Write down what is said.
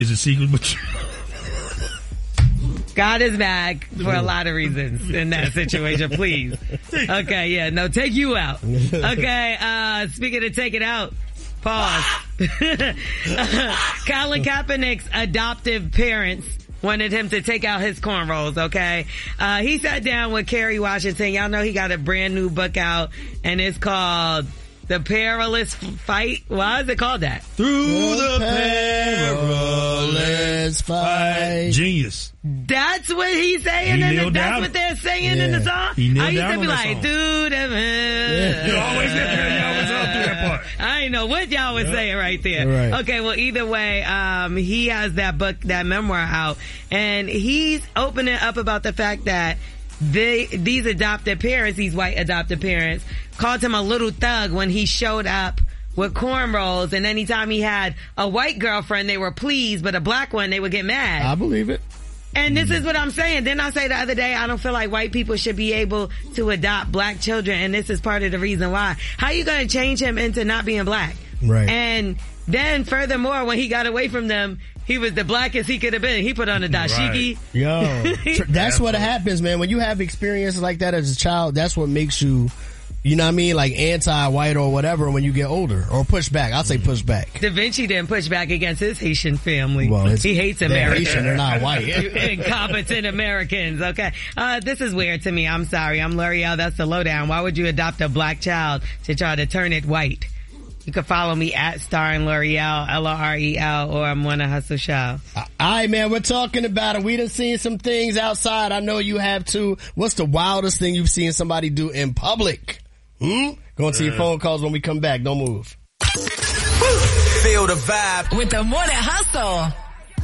Is it secret? But God is back for a lot of reasons in that situation, please. Okay, yeah, no, take you out. Okay, speaking of take it out, pause. Colin Kaepernick's adoptive parents wanted him to take out his cornrows, okay? He sat down with Kerry Washington. Y'all know he got a brand new book out, and it's called The Perilous Fight. Why is it called that? Through the perilous fight. Genius. That's what he's saying. That's what they're saying in the song. I used to be like, dude, You always do that part. I didn't know what y'all was saying right there. Right. Okay, well, either way, he has that book, that memoir out, and he's opening up about the fact that these adopted parents, these white adopted parents, called him a little thug when he showed up with cornrows, and anytime he had a white girlfriend, they were pleased, but a black one, they would get mad. I believe it. And this is what I'm saying. Didn't I say the other day, I don't feel like white people should be able to adopt black children, and this is part of the reason why. How are you going to change him into not being black? Right. And then furthermore, when he got away from them, he was the blackest he could have been. He put on a dashiki. Right. Yo, that's what happens, man. When you have experiences like that as a child, that's what makes you, you know what I mean, like anti-white or whatever when you get older. Or push back. I'll say push back. Da Vinci didn't push back against his Haitian family. Well, he hates Americans. Haitian, they're not white. Incompetent Americans, okay? This is weird to me. I'm sorry. I'm L'Oreal. That's the lowdown. Why would you adopt a black child to try to turn it white? You can follow me at Starring L'Oreal, L-O-R-E-L, or I'm Wanna Hustle Show. All right, man, we're talking about it. We done seen some things outside. I know you have too. What's the wildest thing you've seen somebody do in public? Going to your phone calls when we come back. Don't move. Feel the vibe with the Morning Hustle.